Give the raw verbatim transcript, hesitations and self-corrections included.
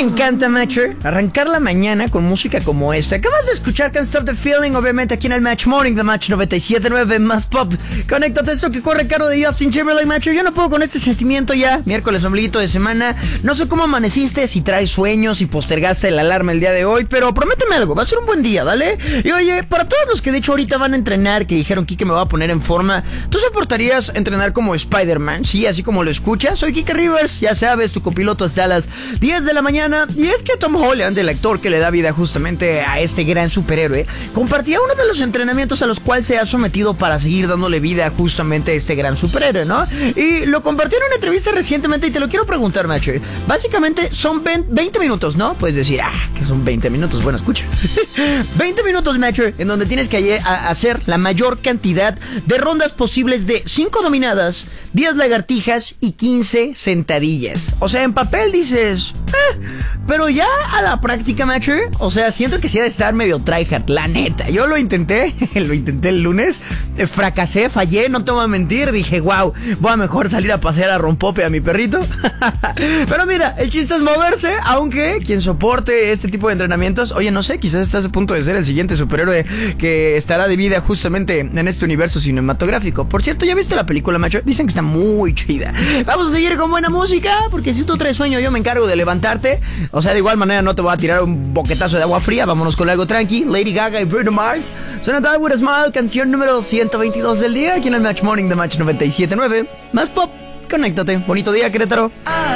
me encanta, macho, arrancar la mañana con música como esta. Acabas de escuchar Can't Stop the Feeling, obviamente aquí en el Match Morning de Match noventa y siete punto nueve más pop. Conéctate esto que corre caro de Justin Timberlake, macho. Yo no puedo con este sentimiento ya. Miércoles, ombliguito de semana. No sé cómo amaneciste, si traes sueños, si postergaste la alarma el día de hoy, pero prométeme algo, va a ser un buen día, ¿vale? Y oye, para todos los que de hecho ahorita van a entrenar, que dijeron Kike me va a poner en forma, ¿tú soportarías entrenar como Spider-Man? Sí, así como lo escuchas. Soy Kike Rivers, ya sabes, tu copiloto hasta las diez de la mañana. Y es que Tom Holland, el actor que le da vida justamente a este gran superhéroe, compartía uno de los entrenamientos a los cuales se ha sometido para seguir dándole vida justamente a este gran superhéroe, ¿no? Y lo compartió en una entrevista recientemente y te lo quiero preguntar, macho. Básicamente son veinte minutos, ¿no? Puedes decir, ah, que son veinte minutos. Bueno, escucha. veinte minutos, macho, en donde tienes que hacer la mayor cantidad de rondas posibles de cinco dominadas, diez lagartijas y quince sentadillas. O sea, en papel dices, eh, pero ya a la práctica, macho, o sea, siento que sí ha de estar medio tryhard, la neta. Yo lo intenté, lo intenté el lunes, eh, fracasé, fallé, no te voy a mentir. Dije, wow, voy a mejor salir a pasear a Rompope a mi perrito. Pero mira, el chiste es moverse, aunque quien soporte este tipo de entrenamientos, oye, no sé, quizás estás a punto de ser el siguiente superhéroe que estará de vida justamente en este universo cinematográfico. Por cierto, ¿ya viste la película, macho? Dicen que está muy chida. Vamos a seguir con buena música, porque si tú traes sueño, yo me encargo de levantarte. O sea, de igual manera no te voy a tirar un boquetazo de agua fría. Vámonos con algo tranqui. Lady Gaga y Bruno Mars. Suena Die With A Smile, canción número ciento veintidós del día, aquí en el Match Morning de Match noventa y siete punto nueve. Más pop, conéctate. Bonito día, Querétaro.